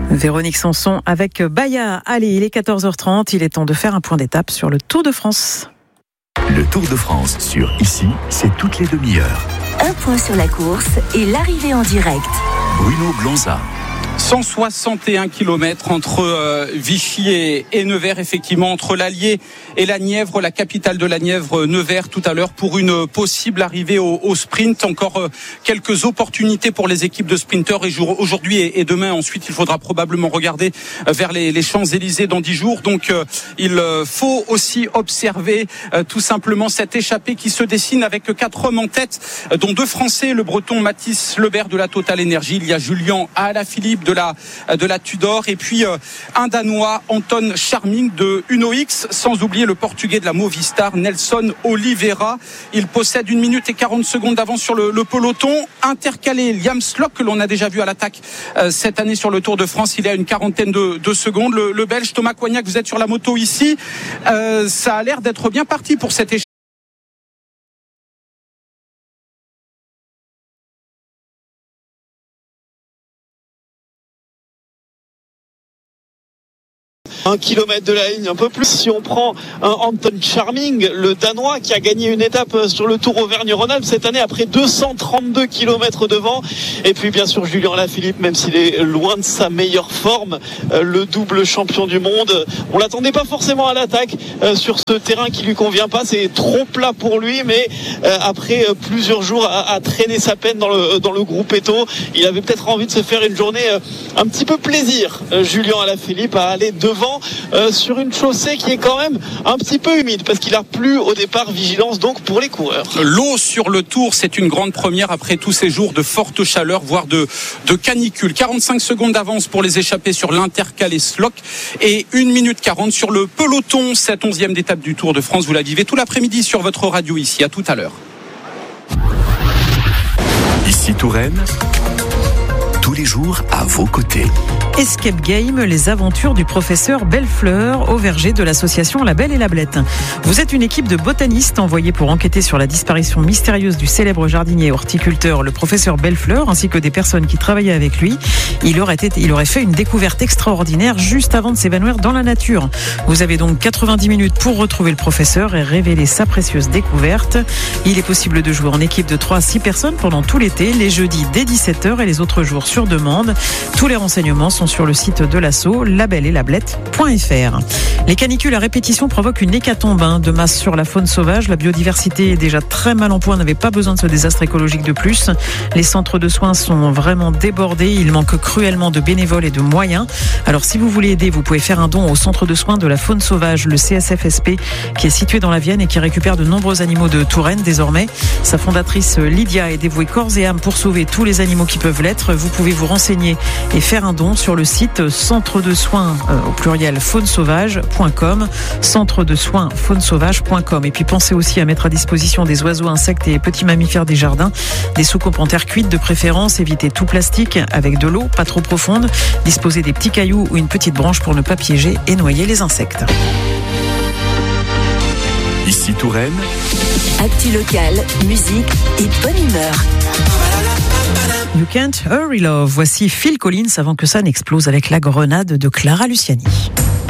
Véronique Sanson avec Baya. Allez, il est 14h30, il est temps de faire un point d'étape sur le Tour de France. Le Tour de France sur Ici, c'est toutes les demi-heures. Un point sur la course et l'arrivée en direct. Bruno Blanza. 161 km entre Vichy et Nevers, effectivement, entre l'Allier et la Nièvre, la capitale de la Nièvre, Nevers, tout à l'heure, pour une possible arrivée au sprint. Encore quelques opportunités pour les équipes de sprinteurs aujourd'hui et demain. Ensuite, il faudra probablement regarder vers les Champs-Élysées dans 10 jours. Donc, il faut aussi observer tout simplement cette échappée qui se dessine avec 4 hommes en tête, dont 2 Français, le Breton Mathis Lebert de la Total Energy. Il y a Julien Alaphilippe de la Tudor, et puis un Danois, Anton Charming de Uno X, sans oublier le Portugais de la Movistar, Nelson Oliveira. Il possède 1 minute et 40 secondes d'avance sur le peloton. Intercalé, Liam Slock, que l'on a déjà vu à l'attaque cette année sur le Tour de France, il est à une quarantaine de secondes. Le Belge Thomas Coignac, vous êtes sur la moto ici, ça a l'air d'être bien parti pour cette échelle. Un kilomètre de la ligne, un peu plus. Si on prend un Anton Charming, le Danois qui a gagné une étape sur le Tour Auvergne-Rhône-Alpes cette année après 232 km devant. Et puis bien sûr Julien Alaphilippe, même s'il est loin de sa meilleure forme, le double champion du monde. On l'attendait pas forcément à l'attaque sur ce terrain qui lui convient pas. C'est trop plat pour lui, mais après plusieurs jours à traîner sa peine dans le Gruppetto, il avait peut-être envie de se faire une journée un petit peu plaisir. Julien Alaphilippe à aller devant sur une chaussée qui est quand même un petit peu humide parce qu'il a plu au départ. Vigilance donc pour les coureurs. L'eau sur le Tour, c'est une grande première après tous ces jours de forte chaleur, voire de canicule. 45 secondes d'avance pour les échappés sur l'intercalé Slock et 1 minute 40 sur le peloton. Cette 11e étape du Tour de France, vous la vivez tout l'après-midi sur votre radio ici. À tout à l'heure. Ici Touraine, tous les jours à vos côtés. Escape Game, les aventures du professeur Bellefleur au verger de l'association La Belle et la Blette. Vous êtes une équipe de botanistes envoyés pour enquêter sur la disparition mystérieuse du célèbre jardinier et horticulteur, le professeur Bellefleur, ainsi que des personnes qui travaillaient avec lui. Il aurait fait une découverte extraordinaire juste avant de s'évanouir dans la nature. Vous avez donc 90 minutes pour retrouver le professeur et révéler sa précieuse découverte. Il est possible de jouer en équipe de 3 à 6 personnes pendant tout l'été, les jeudis dès 17h et les autres jours sur demande. Tous les renseignements sont sur le site de l'asso, labelleetlablette.fr. Les canicules à répétition provoquent une hécatombe de masse sur la faune sauvage. La biodiversité est déjà très mal en point, n'avait pas besoin de ce désastre écologique de plus. Les centres de soins sont vraiment débordés. Il manque cruellement de bénévoles et de moyens. Alors si vous voulez aider, vous pouvez faire un don au centre de soins de la faune sauvage, le CSFSP, qui est situé dans la Vienne et qui récupère de nombreux animaux de Touraine désormais. Sa fondatrice Lydia est dévouée corps et âme pour sauver tous les animaux qui peuvent l'être. Vous pouvez vous renseigner et faire un don sur le site centre de soins au pluriel faunesauvage.com, centre de soins faunesauvage.com. Et puis pensez aussi à mettre à disposition des oiseaux, insectes et petits mammifères des jardins des soucoupes en terre cuite de préférence. Évitez tout plastique avec de l'eau pas trop profonde. Disposez des petits cailloux ou une petite branche pour ne pas piéger et noyer les insectes. Ici Touraine, Actu local, musique et bonne humeur. You Can't Hurry Love. Voici Phil Collins avant que ça n'explose avec la grenade de Clara Luciani.